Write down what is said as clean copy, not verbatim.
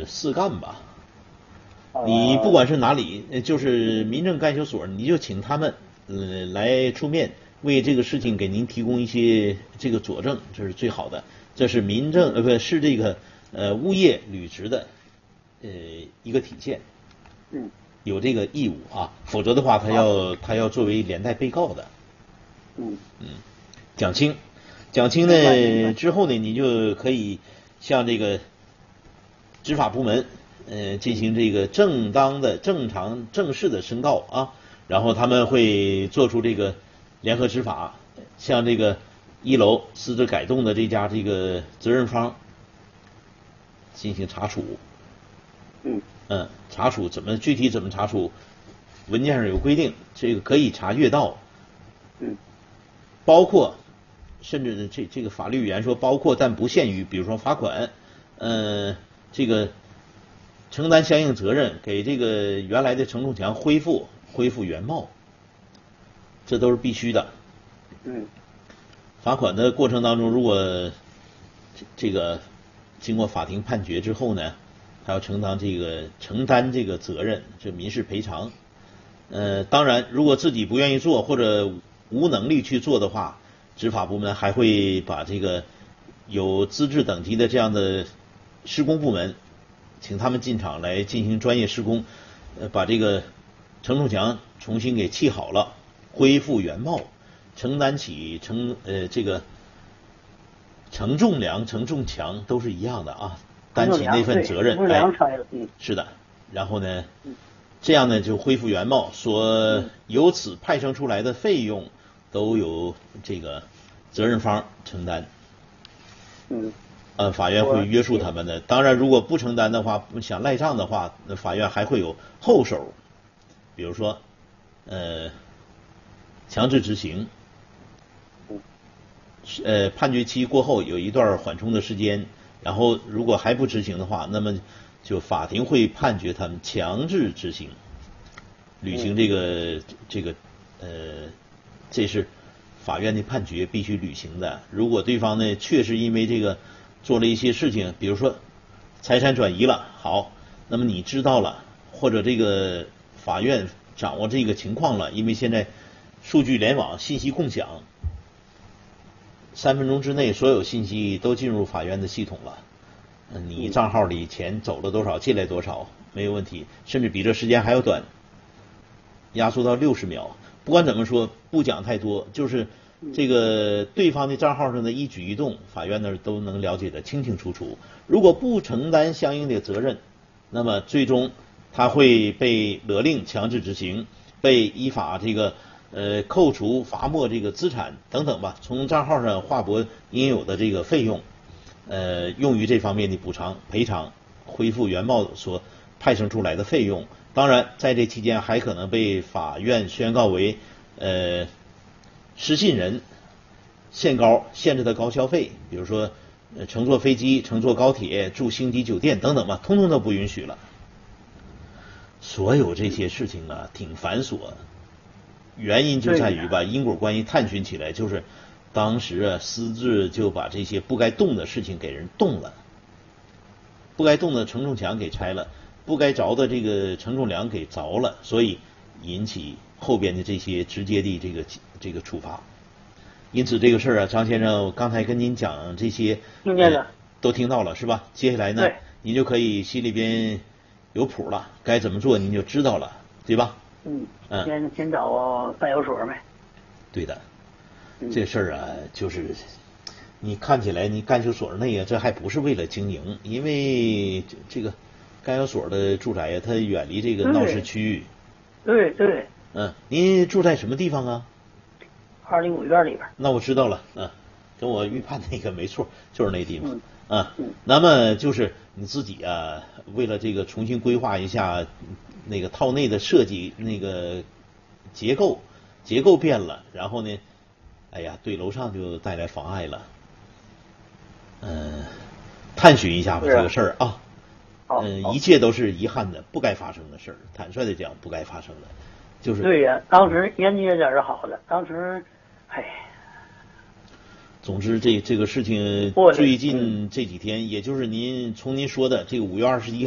4干吧。你不管是哪里，就是民政干休所，你就请他们来出面为这个事情给您提供一些这个佐证，这是最好的。这是民政不是这个物业履职的一个体现。有这个义务啊，否则的话他要作为连带被告的。讲清呢之后呢，你就可以向这个执法部门进行这个正当的、正常、正式的申告啊，然后他们会做出这个联合执法，向这个1楼私自改动的这家这个责任方进行查处。查处具体怎么查处？文件上有规定，这个可以查阅到。包括甚至这个法律语言说包括但不限于，比如说罚款，这个承担相应责任，给这个原来的承重墙恢复原貌，这都是必须的。罚款的过程当中，如果这个经过法庭判决之后呢，他要承担这个责任，这民事赔偿。当然，如果自己不愿意做或者无能力去做的话，执法部门还会把这个有资质等级的这样的施工部门，请他们进场来进行专业施工，把这个承重墙重新给砌好了，恢复原貌，承担起这个承重梁、承重墙都是一样的啊，担起那份责任。是的，然后呢，这样呢就恢复原貌，所由此派生出来的费用都由这个责任方承担。法院会约束他们的。当然，如果不承担的话，想赖账的话，那法院还会有后手，比如说强制执行。判决期过后有一段缓冲的时间，然后如果还不执行的话，那么就法庭会判决他们强制执行，履行这个这是法院的判决必须履行的。如果对方呢确实因为这个做了一些事情，比如说财产转移了，好，那么你知道了，或者这个法院掌握这个情况了，因为现在数据联网、信息共享，3分钟之内所有信息都进入法院的系统了。你账号里钱走了多少，进来多少，没有问题，甚至比这时间还要短，压缩到60秒。不管怎么说，不讲太多，就是这个对方的账号上的一举一动，法院那儿都能了解的清清楚楚。如果不承担相应的责任，那么最终他会被勒令强制执行，被依法这个扣除罚没这个资产等等吧，从账号上划拨应有的这个费用，用于这方面的补偿赔偿，恢复原貌所派生出来的费用。当然，在这期间还可能被法院宣告为失信人，限制的高消费，比如说乘坐飞机、乘坐高铁、住星级酒店等等吧，通通都不允许了。所有这些事情啊，挺繁琐，原因就在于把因果关系探寻起来，就是当时私自就把这些不该动的事情给人动了，不该动的承重墙给拆了，不该着的这个承重梁给着了，所以引起后边的这些直接的这个处罚。因此这个事儿啊，张先生，我刚才跟您讲这些， 听见了， 都听到了是吧？接下来呢，您就可以心里边有谱了，该怎么做您就知道了，对吧？ 先找办有所呗。 对的，这事儿啊，就是你看起来你干休所内啊，这还不是为了经营，因为这个干休所的住宅呀，它远离这个闹市区域。 对。 您住在什么地方啊 ？205院里边。 那我知道了，跟我预判那个没错，就是那地方。那么就是你自己啊，为了这个重新规划一下那个套内的设计，那个结构变了，然后呢，哎呀，对楼上就带来妨碍了。探寻一下吧，这个事儿啊。一切都是遗憾的，不该发生的事儿。坦率的讲，不该发生的，就是对呀。当时人家点是好的，当时， 总之，这个事情最近这几天，也就是您说的这个5月21号。